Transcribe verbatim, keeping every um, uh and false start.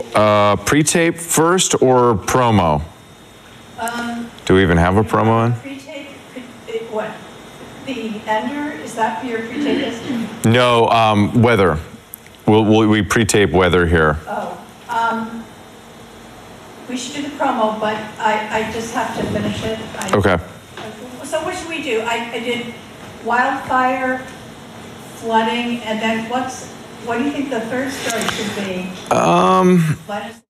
Uh, pre-tape first or promo? Um, Do we even have a promo in? Pre-tape, it- what? The Ender, is that for your pre-tape is? No, um, weather. We'll, we'll, we pre-tape weather here. Oh, um, we should do the promo, but I, I just have to finish it. I- Okay. So what should we do? I, I did wildfire, flooding, and then what's, what do you think the third story should be? Um, Let us-